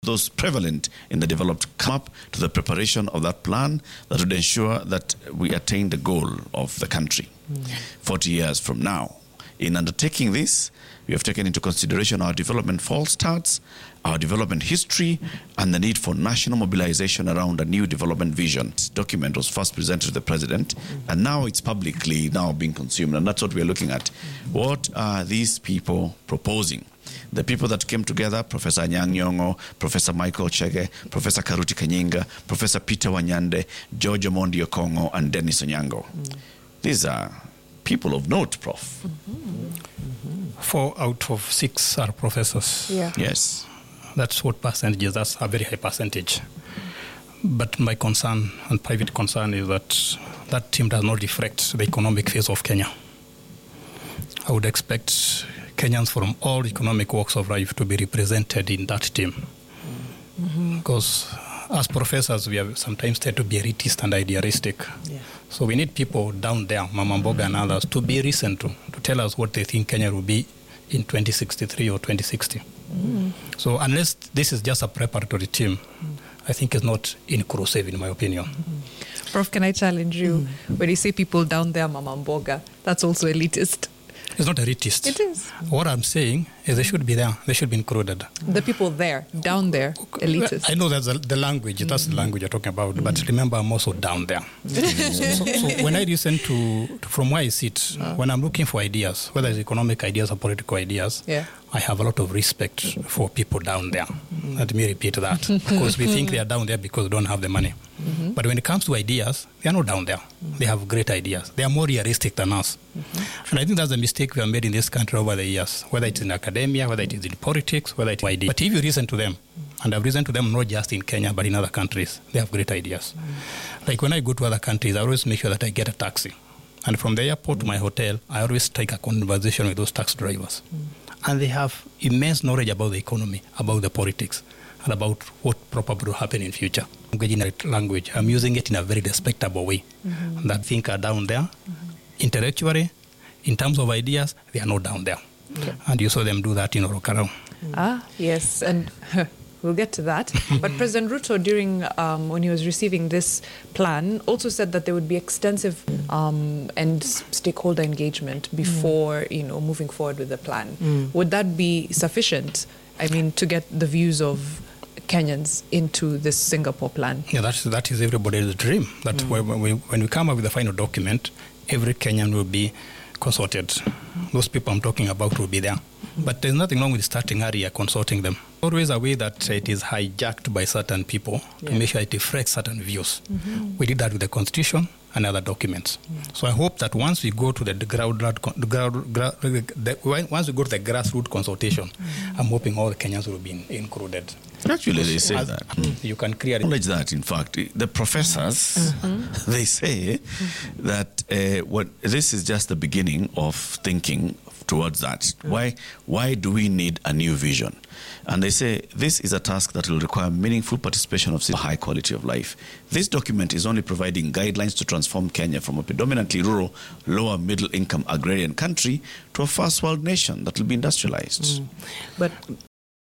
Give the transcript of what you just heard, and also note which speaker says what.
Speaker 1: those prevalent in the developed come up to the preparation of that plan that would ensure that we attain the goal of the country 40 years from now. In undertaking this, we have taken into consideration our development false starts, our development history, and the need for national mobilization around a new development vision. This document was first presented to the president, and now it's publicly now being consumed, and that's what we're looking at. What are these people proposing? The people that came together, Professor Anyang' Nyong'o, Professor Michael Chege, Professor Karuti Kanyinga, Professor Peter Wanyande, George Omondi Okongo, and Dennis Onyango. These are people of note, Prof.
Speaker 2: 4 out of 6 are professors.
Speaker 3: Yeah.
Speaker 1: Yes.
Speaker 2: That's what percentages. That's a very high percentage. But my concern and private concern is that that team does not reflect the economic phase of Kenya. I would expect Kenyans from all economic walks of life to be represented in that team. Because as professors, we have sometimes tend to be elitist and idealistic.
Speaker 3: Yeah.
Speaker 2: So we need people down there, Mama Mboga and others, to be listened to tell us what they think Kenya will be in 2063 or 2060. So unless this is just a preparatory team, I think it's not inclusive, in my opinion.
Speaker 3: Prof, can I challenge you? When you say people down there, Mama Mboga, that's also elitist.
Speaker 2: It's not elitist.
Speaker 3: It is.
Speaker 2: What I'm saying is they should be there. They should be included.
Speaker 3: The people there, down there, elitist.
Speaker 2: I know that's the language. That's the language you're talking about. But remember, I'm also down there. So when I listen from where I sit, when I'm looking for ideas, whether it's economic ideas or political ideas, I have a lot of respect for people down there. Let me repeat that. Because we think they are down there because they don't have the money. But when it comes to ideas, they are not down there. They have great ideas. They are more realistic than us. And I think that's a mistake we have made in this country over the years, whether it's in academia, whether it is in politics, whether it's ideas. But if you listen to them, and I've listened to them not just in Kenya, but in other countries, they have great ideas. Like when I go to other countries, I always make sure that I get a taxi. And from the airport to my hotel, I always strike a conversation with those taxi drivers. And they have immense knowledge about the economy, about the politics, and about what probably will happen in future. Language, I'm using it in a very respectable way. That think are down there. Intellectually, in terms of ideas, they are not down there. And you saw them do that in Orokarao.
Speaker 3: Yes, and we'll get to that. But President Ruto, during when he was receiving this plan, also said that there would be extensive and stakeholder engagement before moving forward with the plan. Would that be sufficient? I mean, to get the views of Kenyans into this Singapore plan? Yeah,
Speaker 2: that is everybody's dream. That when we come up with the final document, every Kenyan will be consulted. Those people I'm talking about will be there. But there's nothing wrong with starting earlier, consulting them. Always a way that it is hijacked by certain people to make sure it reflects certain views. We did that with the Constitution and other documents. So I hope that once we go to the grassroots consultation, I'm hoping all Kenyans will be included.
Speaker 1: Actually, they say that.
Speaker 2: You can create
Speaker 1: knowledge that, in fact, the professors, they say that this is just the beginning of thinking towards that. Why do we need a new vision? And they say this is a task that will require meaningful participation of high quality of life. This document is only providing guidelines to transform Kenya from a predominantly rural, lower middle income agrarian country to a first world nation that will be industrialized.
Speaker 3: But